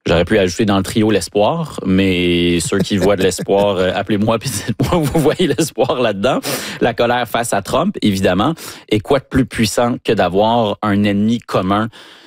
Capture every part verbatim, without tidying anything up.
J'aurais pu ajouter dans le trio l'espoir, mais ceux qui voient de l'espoir, euh, appelez-moi puis dites-moi où vous voyez l'espoir là-dedans. La colère face à Trump, évidemment. Et quoi de plus puissant que d'avoir un ennemi commun?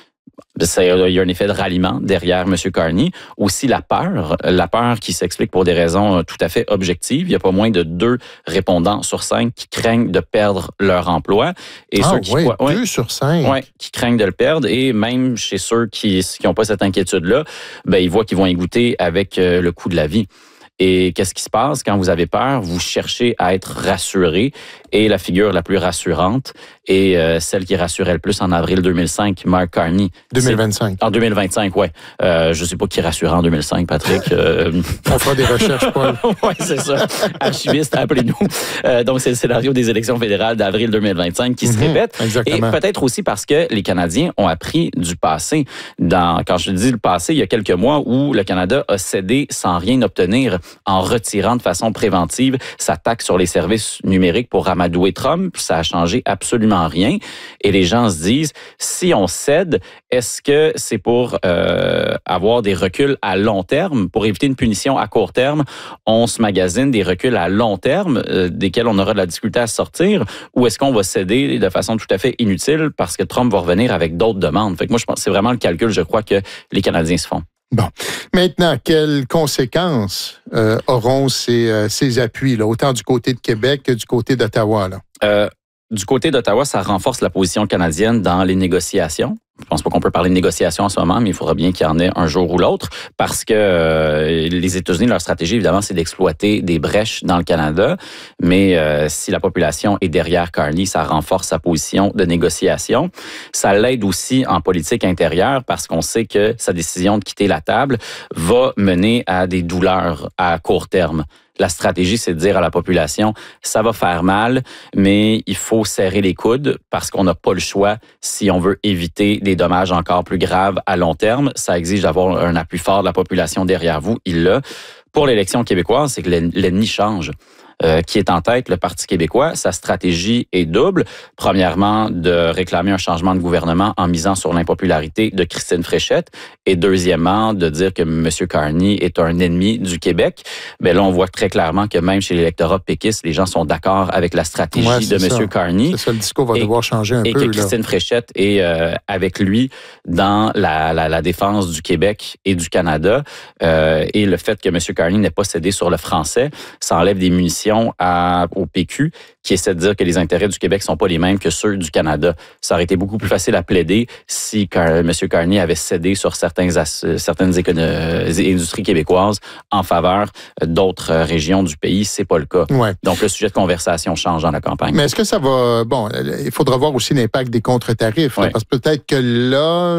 C'est, il y a un effet de ralliement derrière M. Carney. Aussi la peur, la peur qui s'explique pour des raisons tout à fait objectives. Il y a pas moins de deux répondants sur cinq qui craignent de perdre leur emploi. Et ah, ceux qui, ouais, ouais, deux sur cinq. Ouais, qui craignent de le perdre. Et même chez ceux qui qui n'ont pas cette inquiétude-là, ben ils voient qu'ils vont y goûter avec euh, le coût de la vie. Et qu'est-ce qui se passe quand vous avez peur? Vous cherchez à être rassuré. Et la figure la plus rassurante est euh, celle qui rassurait le plus en avril deux mille cinq, Mark Carney. deux mille vingt-cinq. En deux mille vingt-cinq, oui. Euh, je ne sais pas qui rassurait en deux mille cinq, Patrick. Euh... On fera des recherches, Paul. Oui, c'est ça. Archiviste, appelez-nous. Euh, donc, c'est le scénario des élections fédérales d'avril deux mille vingt-cinq qui mm-hmm, se répète. Exactement. Et peut-être aussi parce que les Canadiens ont appris du passé. Dans, quand je dis le passé, il y a quelques mois où le Canada a cédé sans rien obtenir en retirant de façon préventive sa taxe sur les services numériques pour amadouer Trump. Ça a changé absolument rien. Et les gens se disent, si on cède, est-ce que c'est pour euh, avoir des reculs à long terme, pour éviter une punition à court terme? On se magasine des reculs à long terme, euh, desquels on aura de la difficulté à sortir, ou est-ce qu'on va céder de façon tout à fait inutile parce que Trump va revenir avec d'autres demandes? Fait que moi, je pense que c'est vraiment le calcul, je crois, que les Canadiens se font. Bon. Maintenant, quelles conséquences euh, auront ces, euh, ces appuis, là, autant du côté de Québec que du côté d'Ottawa, là? Euh, du côté d'Ottawa, ça renforce la position canadienne dans les négociations. Je pense pas qu'on peut parler de négociations en ce moment, mais il faudra bien qu'il y en ait un jour ou l'autre, parce que euh, les États-Unis, leur stratégie, évidemment, c'est d'exploiter des brèches dans le Canada. Mais euh, si la population est derrière Carney, ça renforce sa position de négociation. Ça l'aide aussi en politique intérieure, parce qu'on sait que sa décision de quitter la table va mener à des douleurs à court terme. La stratégie, c'est de dire à la population, ça va faire mal, mais il faut serrer les coudes parce qu'on n'a pas le choix si on veut éviter des dommages encore plus graves à long terme. Ça exige d'avoir un appui fort de la population derrière vous. Il l'a. Pour l'élection québécoise, c'est que l'ennemi change. Euh, qui est en tête, le Parti québécois. Sa stratégie est double. Premièrement, de réclamer un changement de gouvernement en misant sur l'impopularité de Christine Fréchette. Et deuxièmement, de dire que M. Carney est un ennemi du Québec. Mais là, on voit très clairement que même chez l'électorat péquiste, les gens sont d'accord avec la stratégie ouais, de M. Carney. C'est ça, le discours va et, devoir changer un et peu. Et que Christine là. Fréchette est euh, avec lui dans la, la, la défense du Québec et du Canada. Euh, et le fait que M. Carney n'ait pas cédé sur le français, ça enlève des munitions À, au P Q qui essaie de dire que les intérêts du Québec sont pas les mêmes que ceux du Canada. Ça aurait été beaucoup plus facile à plaider si M. Carney avait cédé sur certains, certaines écono- industries québécoises en faveur d'autres régions du pays. C'est pas le cas. Ouais. Donc, le sujet de conversation change dans la campagne. Mais est-ce que ça va... Bon, il faudra voir aussi l'impact des contre-tarifs. Ouais. Là, parce que peut-être que là,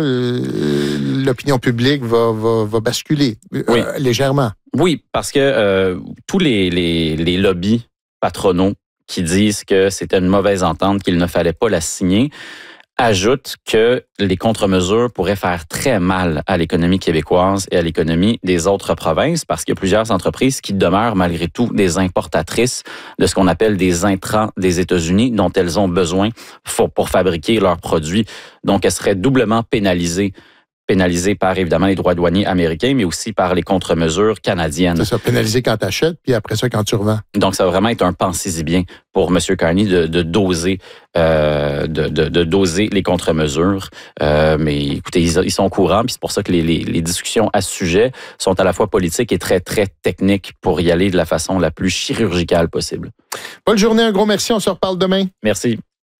euh, l'opinion publique va, va, va basculer euh, oui. légèrement. Oui, parce que euh, tous les, les, les lobbies patronaux qui disent que c'était une mauvaise entente, qu'il ne fallait pas la signer, ajoutent que les contre-mesures pourraient faire très mal à l'économie québécoise et à l'économie des autres provinces, parce qu'il y a plusieurs entreprises qui demeurent malgré tout des importatrices de ce qu'on appelle des intrants des États-Unis dont elles ont besoin pour, pour fabriquer leurs produits. Donc, elles seraient doublement pénalisées. Pénalisé par, évidemment, les droits douaniers américains, mais aussi par les contre-mesures canadiennes. C'est ça, pénalisé quand tu achètes, puis après ça, quand tu revends. Donc, ça va vraiment être un pensez-y-bien pour M. Carney de, de doser euh, de, de, de doser les contre-mesures. Euh, mais écoutez, ils, ils sont au courant, puis c'est pour ça que les, les, les discussions à ce sujet sont à la fois politiques et très, très techniques pour y aller de la façon la plus chirurgicale possible. Bonne journée, un gros merci, on se reparle demain. Merci.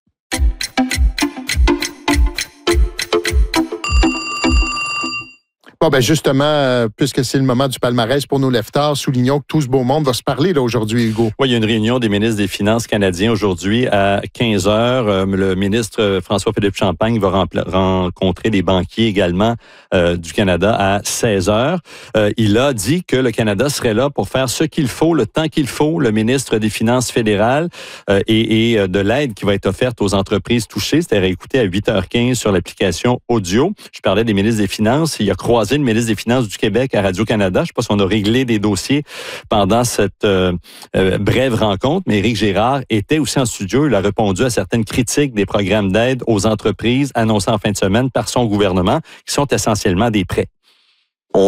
Bon, ben justement, euh, puisque c'est le moment du palmarès pour nos leftards, soulignons que tout ce beau monde va se parler là aujourd'hui, Hugo. Oui, il y a une réunion des ministres des Finances canadiens aujourd'hui à quinze heures. Euh, le ministre François-Philippe Champagne va rempla- rencontrer les banquiers également euh, du Canada à seize heures. Euh, il a dit que le Canada serait là pour faire ce qu'il faut, le temps qu'il faut, le ministre des Finances fédérales euh, et, et de l'aide qui va être offerte aux entreprises touchées. C'était réécouté à huit heures quinze sur l'application audio. Je parlais des ministres des Finances. Il a croisé le ministre des Finances du Québec à Radio-Canada. Je ne sais pas si on a réglé des dossiers pendant cette euh, euh, brève rencontre, mais Éric Gérard était aussi en studio. Il a répondu à certaines critiques des programmes d'aide aux entreprises annoncés en fin de semaine par son gouvernement, qui sont essentiellement des prêts.